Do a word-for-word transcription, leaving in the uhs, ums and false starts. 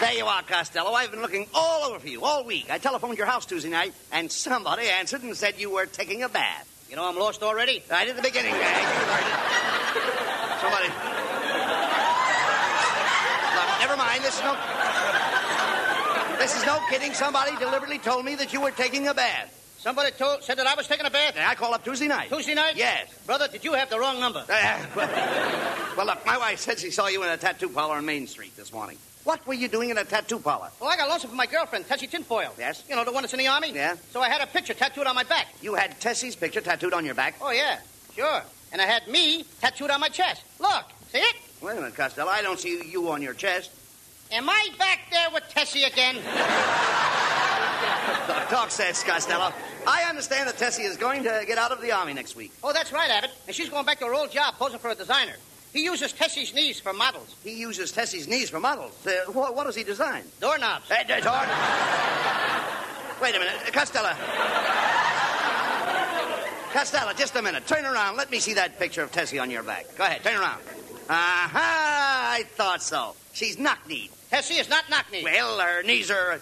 There you are, Costello. I've been looking all over for you all week. I telephoned your house Tuesday night, and somebody answered and said you were taking a bath. You know I'm lost already? Right at the beginning, Gag. You heard it. Somebody... Look, never mind. This is no... This is no kidding. Somebody deliberately told me that you were taking a bath. Somebody told, said that I was taking a bath? I called up Tuesday night. Tuesday night? Yes. Brother, did you have the wrong number? Uh, well, well, look, my wife said she saw you in a tattoo parlor on Main Street this morning. What were you doing in a tattoo parlor? Well, I got lonesome for my girlfriend, Tessie Tinfoil. Yes? You know, the one that's in the Army? Yeah. So I had a picture tattooed on my back. You had Tessie's picture tattooed on your back? Oh, yeah, sure. And I had me tattooed on my chest. Look, see it? Wait a minute, Costello. I don't see you on your chest. Am I back there with Tessie again? Talk sense, Costello. I understand that Tessie is going to get out of the Army next week. Oh, that's right, Abbott. And she's going back to her old job posing for a designer. He uses Tessie's knees for models. He uses Tessie's knees for models. Uh, what, what does he design? Doorknobs. Uh, d- door... Wait a minute. Uh, Costello. Costello, just a minute. Turn around. Let me see that picture of Tessie on your back. Go ahead. Turn around. Aha! I thought so. She's knock-kneed. Tessie is not knock-kneed. Well, her knees are